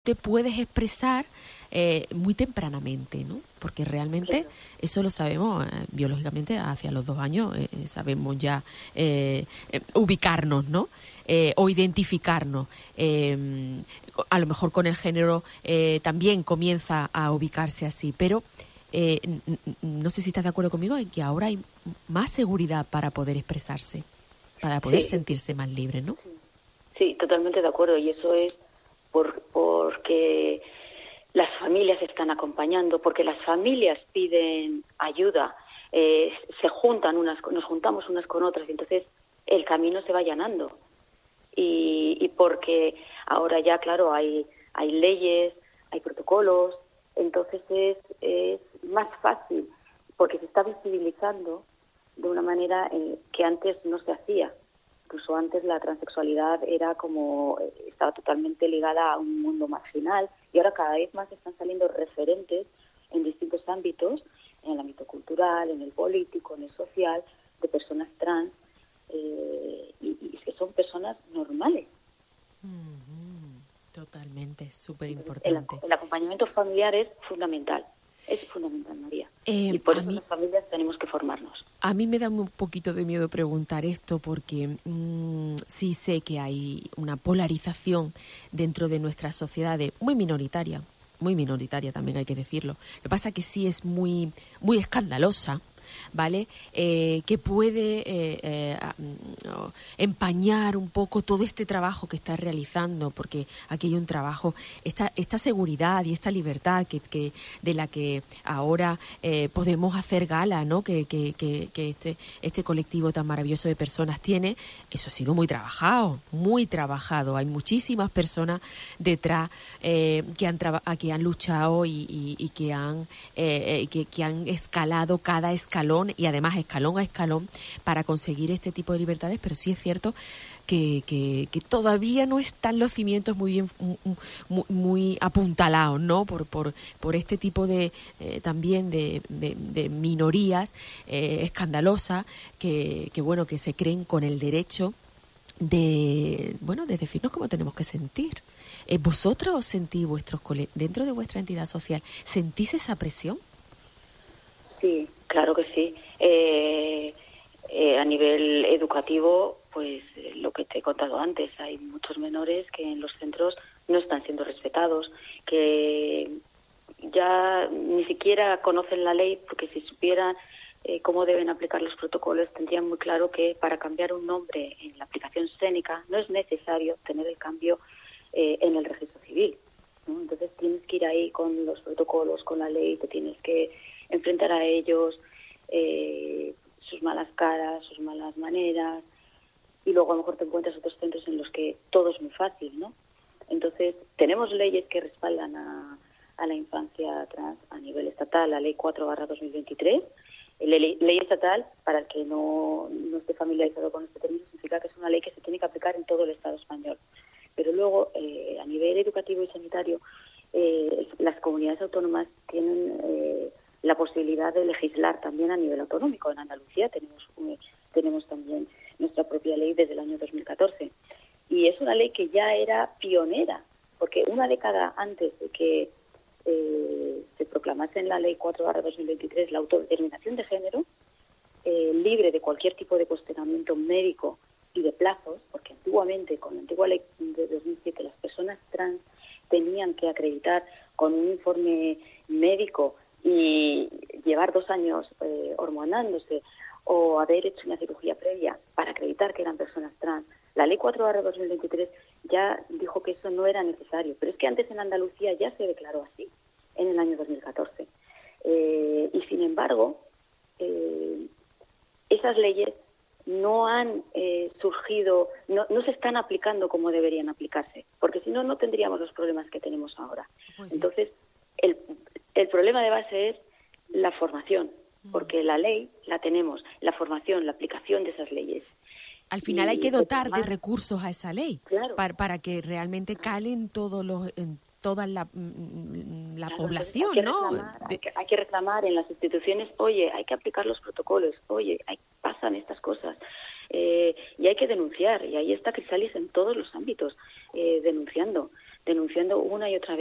te puedes expresar muy tempranamente, ¿no? Porque realmente Claro. eso lo sabemos biológicamente hacia los 2 años, sabemos ya ubicarnos, ¿no? O identificarnos. A lo mejor con el género también comienza a ubicarse así, pero no sé si estás de acuerdo conmigo en que ahora hay más seguridad para poder expresarse, para poder Sí, sentirse más libre, ¿no? sí, totalmente de acuerdo. Y eso es porque las familias están acompañando, porque las familias piden ayuda, se juntan nos juntamos unas con otras, y entonces el camino se va allanando. Y porque ahora ya, claro, hay leyes, hay protocolos, entonces es más fácil, porque se está visibilizando de una manera que antes no se hacía. Incluso antes la transexualidad era como, estaba totalmente ligada a un mundo marginal, y ahora cada vez más están saliendo referentes en distintos ámbitos, en el ámbito cultural, en el político, en el social, de personas trans, y que son personas normales. Totalmente, súper Entonces, importante. el acompañamiento familiar es fundamental, María. Y por eso las familias tenemos que formarnos. A mí me da un poquito de miedo preguntar esto porque sí sé que hay una polarización dentro de nuestras sociedades muy minoritaria también hay que decirlo. Lo que pasa es que sí es muy, muy escandalosa, ¿vale? Que puede empañar un poco todo este trabajo que estás realizando, porque aquí hay un trabajo, esta seguridad y esta libertad que de la que ahora podemos hacer gala, ¿no? Que este colectivo tan maravilloso de personas tiene, eso ha sido muy trabajado. Hay muchísimas personas detrás que han luchado y que han escalado cada escalón, y además escalón a escalón para conseguir este tipo de libertades, pero sí es cierto que todavía no están los cimientos muy bien, muy apuntalados, ¿no? Por este tipo de también de minorías escandalosas que se creen con el derecho de decirnos cómo tenemos que sentir. ¿Vosotros sentís dentro de vuestra entidad social, sentís esa presión? Sí, claro que sí. A nivel educativo, pues lo que te he contado antes, hay muchos menores que en los centros no están siendo respetados, que ya ni siquiera conocen la ley, porque si supieran cómo deben aplicar los protocolos, tendrían muy claro que para cambiar un nombre en la aplicación Sénica no es necesario tener el cambio en el registro civil, ¿no? Entonces tienes que ir ahí con los protocolos, con la ley, te tienes que enfrentar a ellos, sus malas caras, sus malas maneras, y luego a lo mejor te encuentras otros centros en los que todo es muy fácil, ¿no? Entonces tenemos leyes que respaldan a la infancia trans a nivel estatal, la Ley 4/2023. Ley estatal, para el que no esté familiarizado con este término, significa que es una ley que se tiene que aplicar en todo el Estado español. Pero luego, a nivel educativo y sanitario, las comunidades autónomas tienen la posibilidad de legislar también a nivel autonómico. En Andalucía tenemos también nuestra propia ley desde el año 2014. Y es una ley que ya era pionera, porque una década antes de que se proclamase en la Ley 4/2023 la autodeterminación de género, libre de cualquier tipo de cuestionamiento médico y de plazos, porque antiguamente, con la antigua ley de 2007, las personas trans tenían que acreditar con un informe médico y llevar 2 años hormonándose o haber hecho una cirugía previa para acreditar que eran personas trans. La Ley 4/2023 ya dijo que eso no era necesario, pero es que antes en Andalucía ya se declaró así, en el año 2014. Y sin embargo, esas leyes no han surgido, no se están aplicando como deberían aplicarse, porque si no, no tendríamos los problemas que tenemos ahora. Pues sí. Entonces, el problema de base es la formación, porque la ley la tenemos, la formación, la aplicación de esas leyes. Al final hay que dotar de recursos a esa ley, claro, para que realmente calen toda la claro, población, ¿no? Hay que reclamar en las instituciones, oye, hay que aplicar los protocolos, oye, pasan estas cosas, y hay que denunciar, y ahí está Crisalis en todos los ámbitos denunciando. denunciando una y otra vez